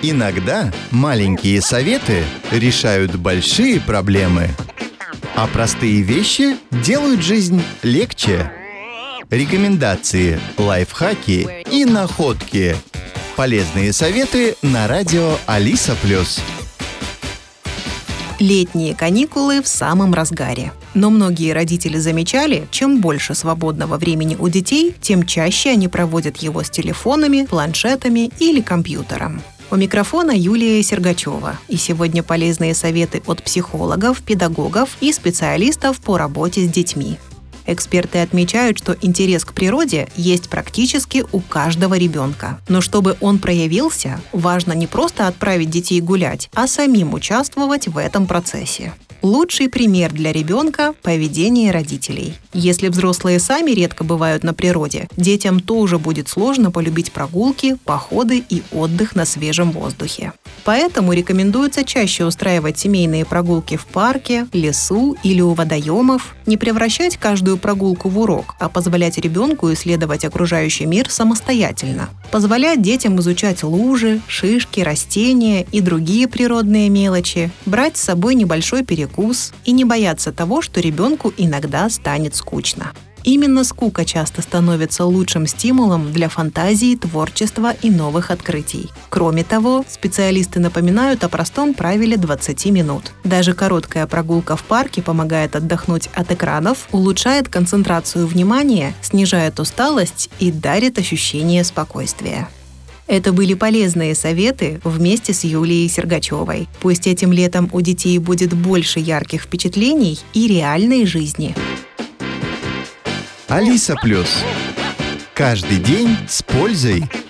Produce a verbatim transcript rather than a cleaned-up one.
Иногда маленькие советы решают большие проблемы, а простые вещи делают жизнь легче. Рекомендации, лайфхаки и находки. Полезные советы на радио Алиса Плюс. Летние каникулы в самом разгаре. Но многие родители замечали, чем больше свободного времени у детей, тем чаще они проводят его с телефонами, планшетами или компьютером. У микрофона Юлия Сергачева. И сегодня полезные советы от психологов, педагогов и специалистов по работе с детьми. Эксперты отмечают, что интерес к природе есть практически у каждого ребенка. Но чтобы он проявился, важно не просто отправить детей гулять, а самим участвовать в этом процессе. Лучший пример для ребенка – поведение родителей. Если взрослые сами редко бывают на природе, детям тоже будет сложно полюбить прогулки, походы и отдых на свежем воздухе. Поэтому рекомендуется чаще устраивать семейные прогулки в парке, лесу или у водоемов, не превращать каждую прогулку в урок, а позволять ребенку исследовать окружающий мир самостоятельно. Позволять детям изучать лужи, шишки, растения и другие природные мелочи, брать с собой небольшой перекус и не бояться того, что ребенку иногда станет скучно. Именно скука часто становится лучшим стимулом для фантазии, творчества и новых открытий. Кроме того, специалисты напоминают о простом правиле двадцати минут. Даже короткая прогулка в парке помогает отдохнуть от экранов, улучшает концентрацию внимания, снижает усталость и дарит ощущение спокойствия. Это были полезные советы вместе с Юлией Сергачевой. Пусть этим летом у детей будет больше ярких впечатлений и реальной жизни. Алиса Плюс. Каждый день с пользой.